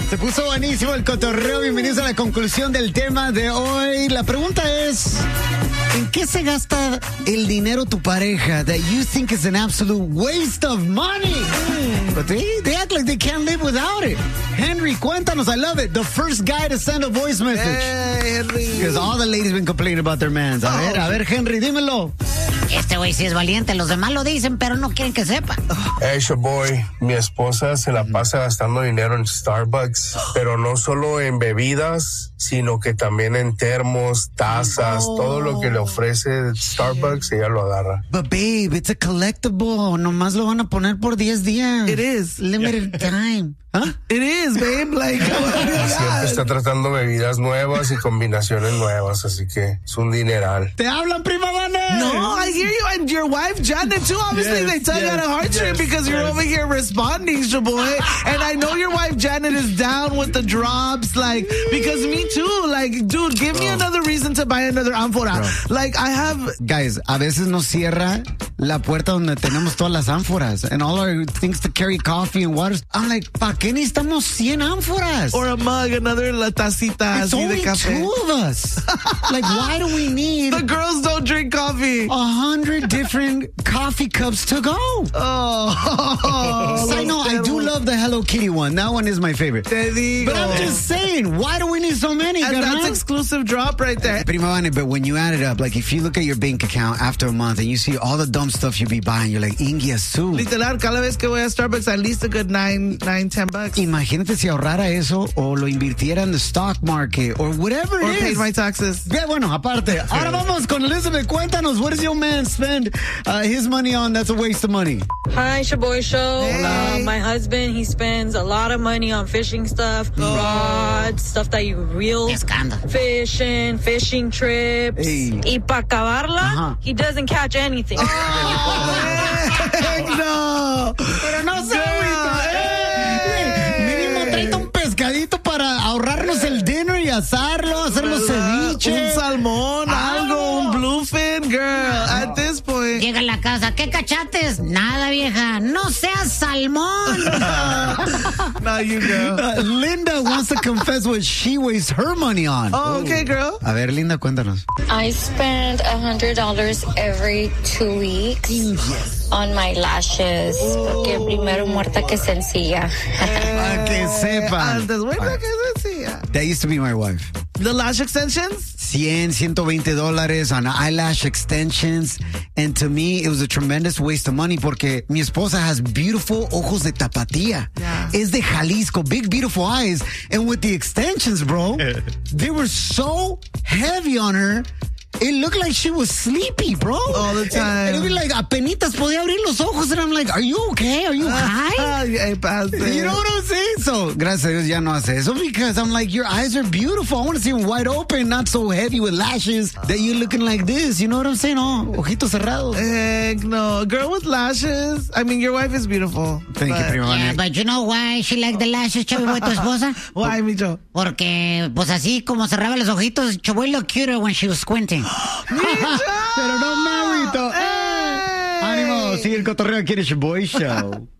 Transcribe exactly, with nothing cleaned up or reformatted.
Se puso buenísimo el cotorreo. Bienvenidos a la conclusión del tema de hoy. La pregunta es, ¿en qué se gasta el dinero tu pareja that you think is an absolute waste of money? Mm. But they, they act like they can't live without it. Henry, cuéntanos. I love it. The first guy to send a voice message. Hey, Henry. Because all the ladies been complaining about their mans. A ver, a ver, Henry, dímelo. Este güey sí es valiente. Los demás lo dicen, pero no quieren que sepa. Hey, boy, mi esposa se la pasa gastando dinero en Starbucks, pero no solo en bebidas, sino que también en termos, tazas, oh. todo lo que le ofrece Starbucks, ella lo agarra. But babe, it's a collectible. Nomás lo van a poner por diez días. It is. Limited yeah. time. Huh? It is, babe. Like, siempre está tratando bebidas nuevas y combinaciones nuevas, así que es un dineral. ¿Te hablan, prima Vane? No, I hear you. And your wife, Janet, too. Obviously, yes, they tug yes, at a heartstring yes, because you're yes. over here responding, Shaboy. And I know your wife, Janet, is down with the drops. Like, because me too. Like, dude, give me oh. another reason to buy another ánfora. Bro. Like, I have... Guys, a veces nos cierra la puerta donde tenemos todas las ánforas and all our things to carry coffee and water. I'm like, ¿pa' qué necesitamos cien ánforas? Or a mug, another la tacita it's así only de café. two of us. Like, why do we need... The girls don't drink coffee. A hundred different coffee cups to go. Oh. So I know, I do love the Hello Kitty one. That one is my favorite. Te digo. But I'm just saying, why do we need so many? And carnal? that's exclusive drop right there. Prima Vane, but when you add it up, like if you look at your bank account after a month and you see all the dumb stuff you be buying, you're like, Ingia su. Literal, cada vez que voy a Starbucks, at least a good nine, nine, ten bucks. Imagínate si ahorrara eso o lo invirtiera en the stock market or whatever or it is. Or paid my taxes. Yeah, bueno, aparte. Ahora vamos con Elizabeth. Cuéntanos, what does your man spend uh, his money on that's a waste of money? Hi, Shaboy Show. Hey. Uh, my husband, he spends a lot of money on fishing stuff, oh. rods, stuff that you reel, fishing, fishing trips. Hey. Y para acabarla, uh-huh. he doesn't catch anything. Oh, no. Pero no se mínimo treinta un pescadito para ahorrarnos el dinner y asarlo, hacer los ceviches. Un salmón, algo, un bluefin, girl. No. At this point. Llega a la casa, ¿qué cachates? Nada, vieja. No seas salmón. No, you girl. Uh, Linda wants to confess what she wastes her money on. Oh, okay, girl. A ver, Linda, cuéntanos. I spend a hundred dollars every two weeks. Yes. On my lashes, porque primero muerta que sencilla. Para que sepan. Antes muerta que sencilla. That used to be my wife. The lash extensions? cien, ciento veinte dólares on eyelash extensions. And to me, it was a tremendous waste of money porque mi esposa has beautiful ojos de tapatía. Yeah. Es de Jalisco, big, beautiful eyes. And with the extensions, bro, they were so heavy on her. It looked like she was sleepy, bro. All the time. It would be like, apenitas podía abrir los ojos. And I'm like, are you okay? Are you high? You know what I'm saying? So, gracias a Dios ya no hace eso because I'm like, your eyes are beautiful. I want to see them wide open, not so heavy with lashes that you're looking like this. You know what I'm saying? Oh, ojitos cerrados. Heck no. A girl with lashes. I mean, your wife is beautiful. Thank but, you, prima. Yeah, but you know why she like the lashes, Chaboy, tu esposa? Why, mijo? Porque, pues así como cerraba los ojitos, Chaboy looked cuter when she was squinting. Pero no me agüito. Hey. Ánimo, sigue el cotorreo aquí en el Shaboy Show.